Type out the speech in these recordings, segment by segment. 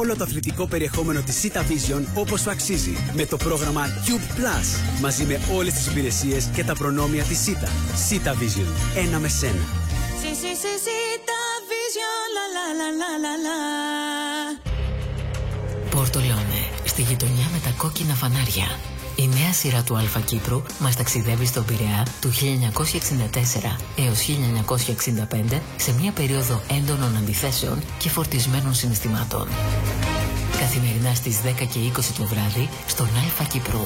Όλο το αθλητικό περιεχόμενο της Sita Vision όπως το αξίζει με το πρόγραμμα Cube Plus μαζί με όλες τις υπηρεσίες και τα προνόμια της Sita. Sita Vision. Ένα με σένα. Sita Vision. La la la la la la. Πορτολόνε, στη γειτονιά με τα κόκκινα φανάρια. Η νέα σειρά του Αλφα Κύπρου μας ταξιδεύει στον Πειραιά του 1964 έως 1965 σε μια περίοδο έντονων αντιθέσεων και φορτισμένων συναισθημάτων. Καθημερινά στις 10 και 20 το βράδυ στον Αλφα Κύπρου.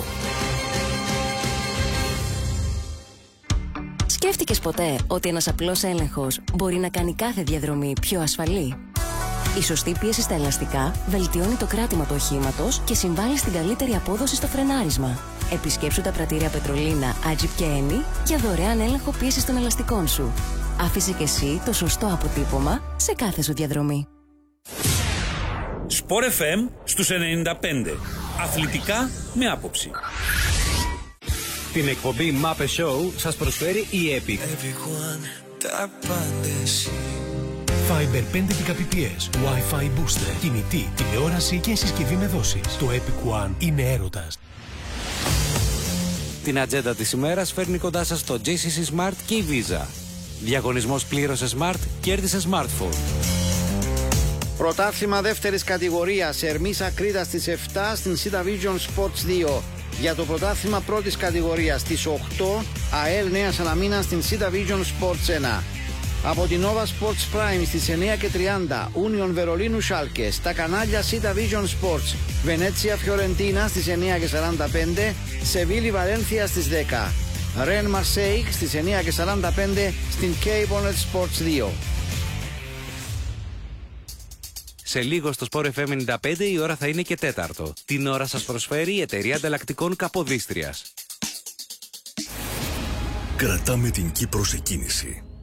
Σκέφτηκες ποτέ ότι ένας απλός έλεγχος μπορεί να κάνει κάθε διαδρομή πιο ασφαλή? Η σωστή πίεση στα ελαστικά βελτιώνει το κράτημα του οχήματος και συμβάλλει στην καλύτερη απόδοση στο φρενάρισμα. Επισκέψου τα πρατήρια Πετρολίνα, Agip και Eni για δωρεάν έλεγχο πίεσης των ελαστικών σου. Άφησε και εσύ το σωστό αποτύπωμα σε κάθε σου διαδρομή. Sport FM στους 95. Αθλητικά με άποψη. Την εκπομπή Muppet Show σας προσφέρει η Epic. Fiber 5 Gbps, Wi-Fi booster, κινητή, τηλεόραση και συσκευή με δόσεις. Το Epic One είναι έρωτας. Την ατζέντα της ημέρας φέρνει κοντά σας το GCC Smart και η Visa. Διαγωνισμός πλήρωσε Smart, κέρδισε smartphone. Πρωτάθλημα δεύτερης κατηγορίας, Ερμής Ακρίτας στις 7 στην Sita Vision Sports 2. Για το πρωτάθλημα πρώτης κατηγορίας στις 8, ΑΕΛ Νέα Σαλαμίνα στην Sita Vision Sports 1. Από την Nova Sports Prime στις 9:30, Union Βερολίνου Schalke, στα κανάλια Sita Vision Sports, Βενέτσια Φιωρεντίνα στις 9:45, Σεβίλη Βαλένθια στις 10, Ρεν Μαρσέικ στις 9:45 στην K-Bonnet Sports 2. Σε λίγο στο Sport FM 95 η ώρα θα είναι και 4. Την ώρα σας προσφέρει η εταιρεία ανταλλακτικών Καποδίστριας. Κρατάμε την Κύπρο σε κίνηση.